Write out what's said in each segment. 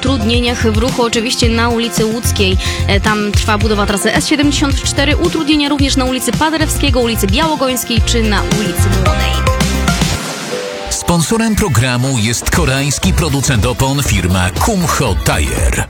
utrudnieniach w ruchu, oczywiście na ulicy Łódzkiej. Tam trwa budowa trasy S74. Utrudnienia również na ulicy Paderewskiego, ulicy Białogońskiej czy na ulicy Młodej. Sponsorem programu jest koreański producent opon firma Kumho Tire.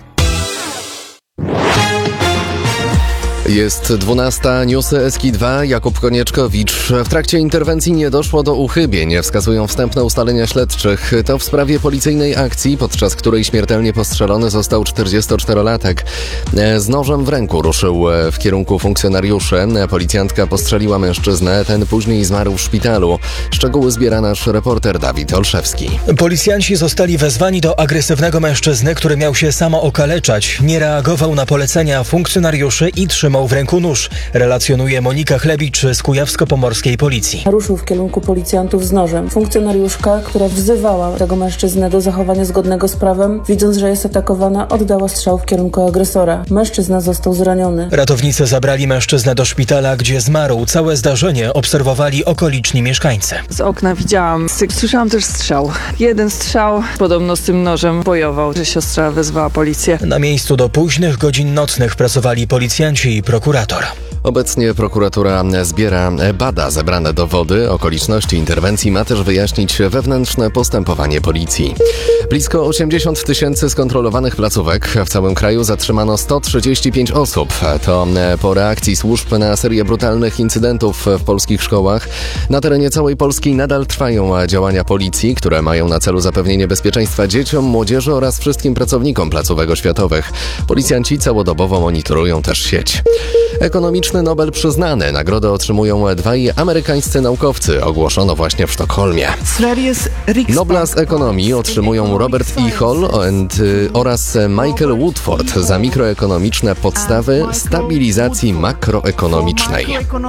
Jest 12, newsy SK2, Jakub Konieczkowicz. W trakcie interwencji nie doszło do uchybień, wskazują wstępne ustalenia śledczych. To w sprawie policyjnej akcji, podczas której śmiertelnie postrzelony został 44-latek. Z nożem w ręku ruszył w kierunku funkcjonariuszy. Policjantka postrzeliła mężczyznę, ten później zmarł w szpitalu. Szczegóły zbiera nasz reporter Dawid Olszewski. Policjanci zostali wezwani do agresywnego mężczyzny, który miał się samo okaleczać. Nie reagował na polecenia funkcjonariuszy i trzymał w ręku nóż, relacjonuje Monika Chlebicz z kujawsko-pomorskiej policji. Ruszył w kierunku policjantów z nożem. Funkcjonariuszka, która wzywała tego mężczyznę do zachowania zgodnego z prawem, widząc, że jest atakowana, oddała strzał w kierunku agresora. Mężczyzna został zraniony. Ratownicy zabrali mężczyznę do szpitala, gdzie zmarł. Całe zdarzenie obserwowali okoliczni mieszkańcy. Z okna widziałam, słyszałam też strzał. Jeden strzał, podobno z tym nożem bojował, że siostra wezwała policję. Na miejscu do późnych godzin nocnych pracowali policjanci i prokurator. Obecnie prokuratura bada zebrane dowody. Okoliczności interwencji ma też wyjaśnić wewnętrzne postępowanie policji. Blisko 80 000 skontrolowanych placówek. W całym kraju zatrzymano 135 osób. To po reakcji służb na serię brutalnych incydentów w polskich szkołach. Na terenie całej Polski nadal trwają działania policji, które mają na celu zapewnienie bezpieczeństwa dzieciom, młodzieży oraz wszystkim pracownikom placówek oświatowych. Policjanci całodobowo monitorują też sieć. Ekonomiczny Nobel przyznany. Nagrodę otrzymują dwaj amerykańscy naukowcy. Ogłoszono właśnie w Sztokholmie. Nobla z ekonomii otrzymują Robert E. Hall oraz Michael Woodford za mikroekonomiczne podstawy stabilizacji makroekonomicznej.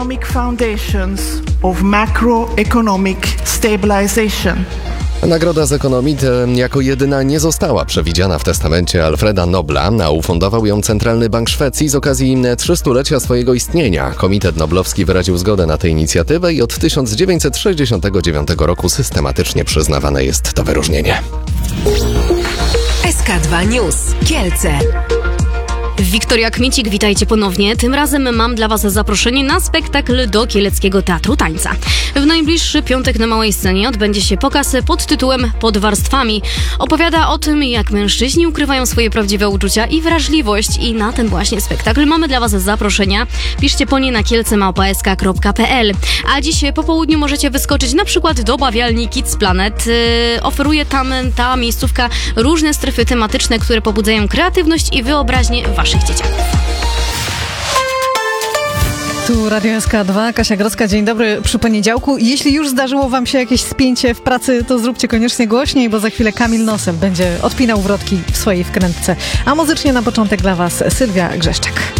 Nagroda z ekonomii jako jedyna nie została przewidziana w testamencie Alfreda Nobla, a ufundował ją Centralny Bank Szwecji z okazji 300-lecia swojego istnienia. Komitet Noblowski wyraził zgodę na tę inicjatywę i od 1969 roku systematycznie przyznawane jest to wyróżnienie. SK2 News, Kielce. Wiktoria Kmicik, witajcie ponownie. Tym razem mam dla Was zaproszenie na spektakl do Kieleckiego Teatru Tańca. W najbliższy piątek na małej scenie odbędzie się pokaz pod tytułem Pod warstwami. Opowiada o tym, jak mężczyźni ukrywają swoje prawdziwe uczucia i wrażliwość. I na ten właśnie spektakl mamy dla Was zaproszenia. Piszcie po nie na kielce@sk.pl. A dziś po południu możecie wyskoczyć na przykład do bawialni Kids Planet. Oferuje tam ta miejscówka różne strefy tematyczne, które pobudzają kreatywność i wyobraźnię Waszych dzieciaków. Tu Radio SK2, Kasia Grodzka, dzień dobry przy poniedziałku. Jeśli już zdarzyło Wam się jakieś spięcie w pracy, to zróbcie koniecznie głośniej, bo za chwilę Kamil Nosem będzie odpinał wrotki w swojej wkrętce. A muzycznie na początek dla Was Sylwia Grzeszczak.